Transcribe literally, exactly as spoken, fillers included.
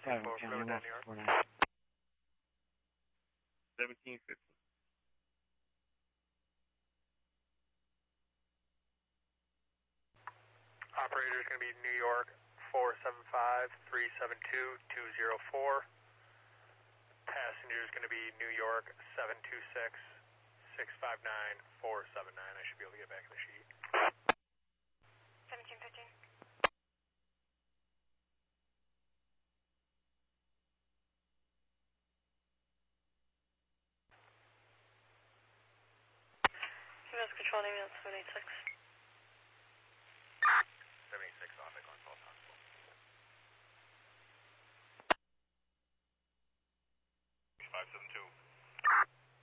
four, New York. seventeen fifteen. Operator is going to be New York four seven five, three seven two, two zero four. Passenger is going to be New York seven two six, six five nine, four seven nine. I should be able to get back in the sheet. seventeen fifteen. U S Control, name seven eight six.